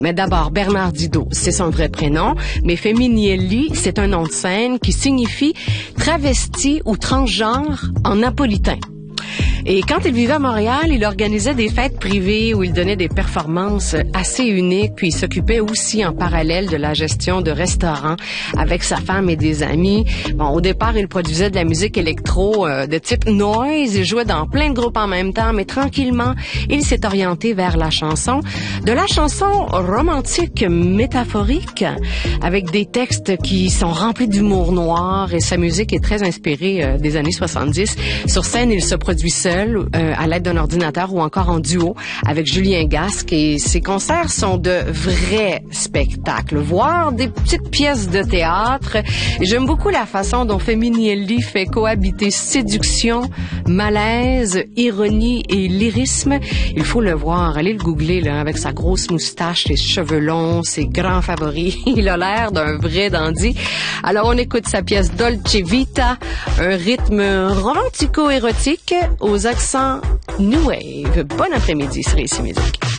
Mais d'abord, Bernard Didot, c'est son vrai prénom, mais Feminielli, c'est un nom de scène qui signifie travesti ou transgenre en napolitain. Et quand il vivait à Montréal, il organisait des fêtes privées où il donnait des performances assez uniques, puis il s'occupait aussi en parallèle de la gestion de restaurants avec sa femme et des amis. Bon, au départ, il produisait de la musique électro de type noise, il jouait dans plein de groupes en même temps, mais tranquillement, il s'est orienté vers la chanson, de la chanson romantique métaphorique, avec des textes qui sont remplis d'humour noir, et sa musique est très inspirée des années 70. Sur scène, il se produit seul, à l'aide d'un ordinateur ou encore en duo avec Julien Gasque, et ses concerts sont de vrais spectacles, voire des petites pièces de théâtre. Et j'aime beaucoup la façon dont Feminielli fait cohabiter séduction, malaise, ironie et lyrisme. Il faut le voir, allez le googler là, avec sa grosse moustache, ses cheveux longs, ses grands favoris. Il a l'air d'un vrai dandy. Alors on écoute sa pièce Dolce Vita, un rythme romantico-érotique aux accents New Wave. Bon après-midi sur Ici Musique.